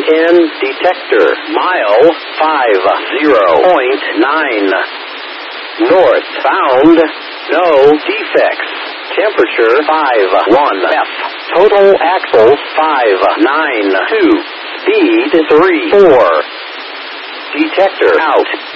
EN detector. Mile 50.9. Northbound. No defects. Temperature 51 F. Total axles 592. Speed 34. Detector out.